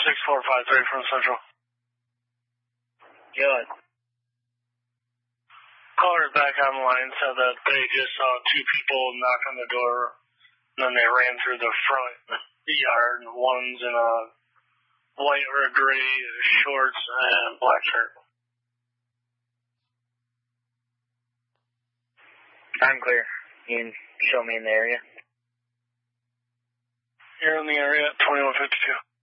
6453 from Central. Good. Caller back on the line said that they just saw two people knock on the door, and then they ran through the front yard, and one's in a white or gray shorts and black shirt. I'm clear. You can show me in the area. You're in the area at 2152.